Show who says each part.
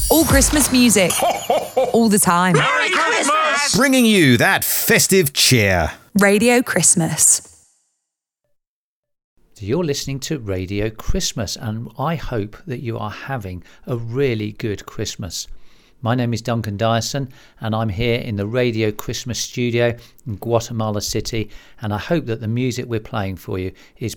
Speaker 1: All Christmas music. All the time.
Speaker 2: Merry Christmas!
Speaker 3: Bringing you that festive cheer.
Speaker 1: Radio Christmas.
Speaker 4: So you're listening to Radio Christmas, and I hope that you are having a really good Christmas. My name is Duncan Dyson, and I'm here in the Radio Christmas studio in Guatemala City, and I hope that the music we're playing for you is